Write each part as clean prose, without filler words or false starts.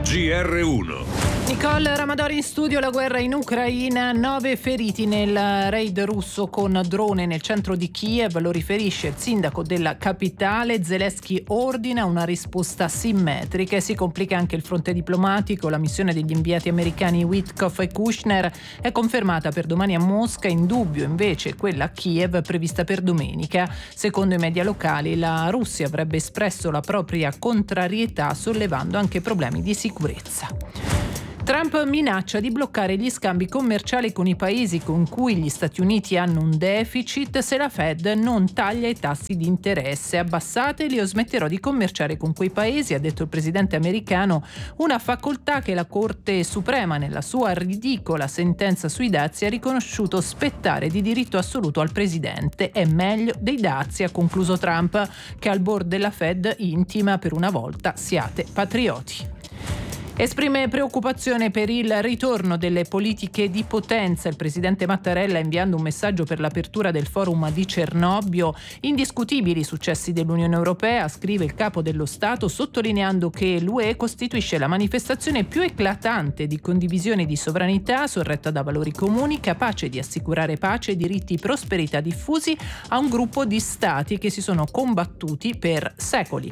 GR1. Nicole Ramadori in studio. La guerra in Ucraina, 9 feriti nel raid russo con drone nel centro di Kiev, lo riferisce il sindaco della capitale. Zelensky ordina una risposta simmetrica e si complica anche il fronte diplomatico. La missione degli inviati americani Witkoff e Kushner è confermata per domani a Mosca, in dubbio invece quella a Kiev prevista per domenica. Secondo i media locali la Russia avrebbe espresso la propria contrarietà sollevando anche problemi di sicurezza. Trump minaccia di bloccare gli scambi commerciali con i paesi con cui gli Stati Uniti hanno un deficit se la Fed non taglia i tassi di interesse. Abbassateli o smetterò di commerciare con quei paesi, ha detto il presidente americano, una facoltà che la Corte Suprema nella sua ridicola sentenza sui dazi ha riconosciuto spettare di diritto assoluto al presidente. È meglio dei dazi, ha concluso Trump, che al board della Fed intima: per una volta siate patrioti. Esprime preoccupazione per il ritorno delle politiche di potenza. Il presidente Mattarella, inviando un messaggio per l'apertura del forum di Cernobbio, indiscutibili successi dell'Unione Europea, scrive il capo dello Stato, sottolineando che l'UE costituisce la manifestazione più eclatante di condivisione di sovranità, sorretta da valori comuni, capace di assicurare pace, diritti, prosperità diffusi a un gruppo di stati che si sono combattuti per secoli.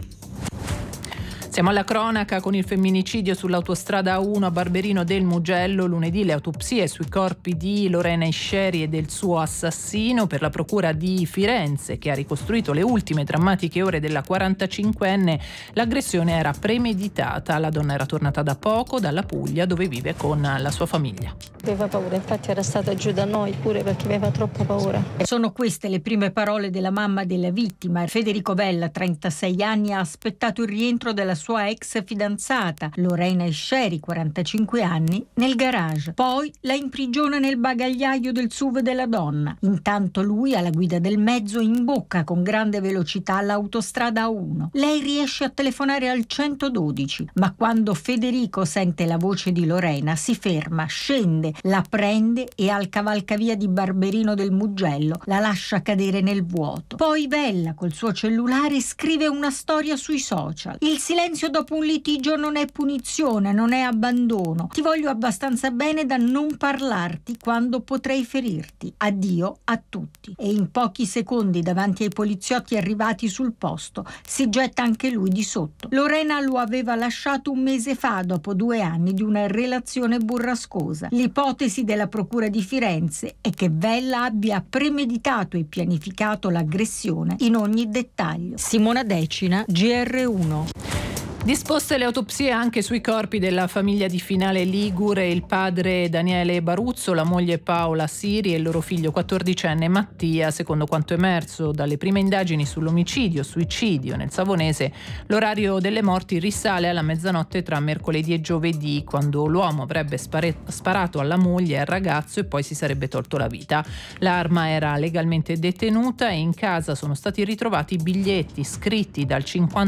Siamo alla cronaca con il femminicidio sull'autostrada A1 a Barberino del Mugello. Lunedì le autopsie sui corpi di Lorena Isceri e del suo assassino. Per la procura di Firenze, che ha ricostruito le ultime drammatiche ore della 45enne, l'aggressione era premeditata. La donna era tornata da poco dalla Puglia, dove vive con la sua famiglia. Aveva paura, infatti era stata giù da noi pure perché aveva troppa paura. Sono queste le prime parole della mamma della vittima. Federico Vella, 36 anni, ha aspettato il rientro della sua ex fidanzata, Lorena Isceri, 45 anni, nel garage. Poi la imprigiona nel bagagliaio del SUV della donna. Intanto lui, alla guida del mezzo, imbocca con grande velocità l'autostrada A1. Lei riesce a telefonare al 112, ma quando Federico sente la voce di Lorena si ferma, scende, la prende e al cavalcavia di Barberino del Mugello la lascia cadere nel vuoto. Poi Vella, col suo cellulare, scrive una storia sui social. Il silenzio dopo un litigio non è punizione, non è abbandono. Ti voglio abbastanza bene da non parlarti quando potrei ferirti. Addio a tutti. E in pochi secondi, davanti ai poliziotti arrivati sul posto, si getta anche lui di sotto. Lorena lo aveva lasciato un mese fa, dopo 2 anni di una relazione burrascosa. L'ipotesi della procura di Firenze è che Vella abbia premeditato e pianificato l'aggressione in ogni dettaglio. Simona Decina, GR1. Disposte le autopsie anche sui corpi della famiglia di Finale Ligure, il padre Daniele Baruzzo, la moglie Paola Siri e il loro figlio 14enne Mattia. Secondo quanto emerso dalle prime indagini sull'omicidio-suicidio nel Savonese, l'orario delle morti risale alla mezzanotte tra mercoledì e giovedì, quando l'uomo avrebbe sparato alla moglie e al ragazzo e poi si sarebbe tolto la vita. L'arma era legalmente detenuta e in casa sono stati ritrovati biglietti scritti dal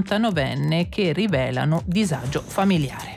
59enne che rivelano disagio familiare.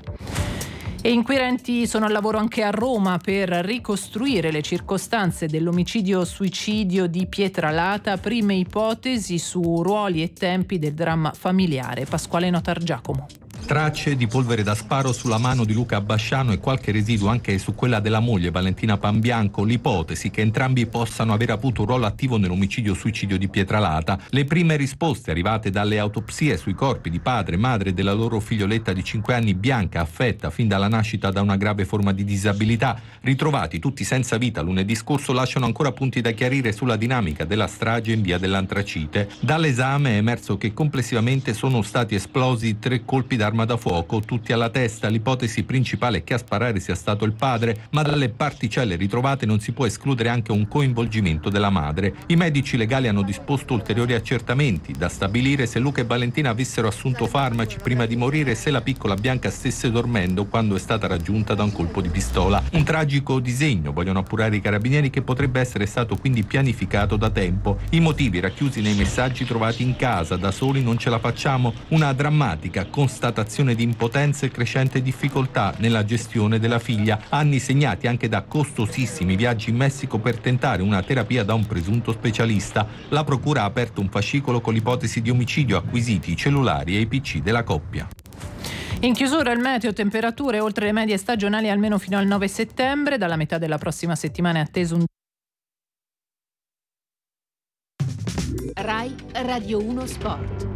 E inquirenti sono al lavoro anche a Roma per ricostruire le circostanze dell'omicidio-suicidio di Pietralata. Prime ipotesi su ruoli e tempi del dramma familiare. Pasquale Notargiacomo. Tracce di polvere da sparo sulla mano di Luca Basciano e qualche residuo anche su quella della moglie Valentina Panbianco. L'ipotesi che entrambi possano aver avuto un ruolo attivo nell'omicidio-suicidio di Pietralata. Le prime risposte arrivate dalle autopsie sui corpi di padre e madre della loro figlioletta di 5 anni, Bianca, affetta fin dalla nascita da una grave forma di disabilità, ritrovati tutti senza vita lunedì scorso, lasciano ancora punti da chiarire sulla dinamica della strage in via dell'Antracite. Dall'esame è emerso che complessivamente sono stati esplosi 3 colpi d'arma da fuoco, tutti alla testa. L'ipotesi principale è che a sparare sia stato il padre, ma dalle particelle ritrovate non si può escludere anche un coinvolgimento della madre. I medici legali hanno disposto ulteriori accertamenti, da stabilire se Luca e Valentina avessero assunto farmaci prima di morire e se la piccola Bianca stesse dormendo quando è stata raggiunta da un colpo di pistola. Un tragico disegno, vogliono appurare i carabinieri, che potrebbe essere stato quindi pianificato da tempo. I motivi racchiusi nei messaggi trovati in casa: da soli non ce la facciamo. Una drammatica constatazione di impotenza e crescente difficoltà nella gestione della figlia, anni segnati anche da costosissimi viaggi in Messico per tentare una terapia da un presunto specialista. La procura ha aperto un fascicolo con l'ipotesi di omicidio, acquisiti i cellulari e i PC della coppia. In chiusura il meteo, temperature oltre le medie stagionali almeno fino al 9 settembre. Dalla metà della prossima settimana è atteso un Rai Radio 1 Sport.